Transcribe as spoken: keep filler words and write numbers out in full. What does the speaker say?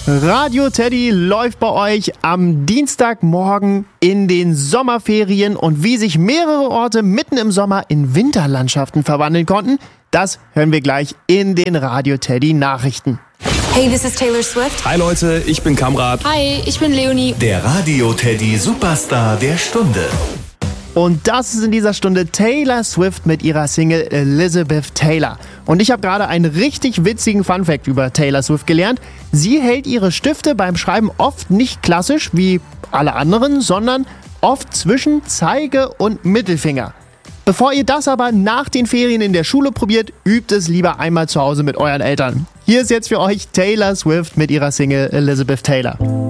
Radio Teddy läuft bei euch am Dienstagmorgen in den Sommerferien und wie sich mehrere Orte mitten im Sommer in Winterlandschaften verwandeln konnten, das hören wir gleich in den Radio Teddy Nachrichten. Hey, this is Taylor Swift. Hi Leute, ich bin Kamrat. Hi, ich bin Leonie. Der Radio Teddy Superstar der Stunde. Und das ist in dieser Stunde Taylor Swift mit ihrer Single Elizabeth Taylor. Und ich habe gerade einen richtig witzigen Funfact über Taylor Swift gelernt. Sie hält ihre Stifte beim Schreiben oft nicht klassisch wie alle anderen, sondern oft zwischen Zeige- und Mittelfinger. Bevor ihr das aber nach den Ferien in der Schule probiert, übt es lieber einmal zu Hause mit euren Eltern. Hier ist jetzt für euch Taylor Swift mit ihrer Single Elizabeth Taylor.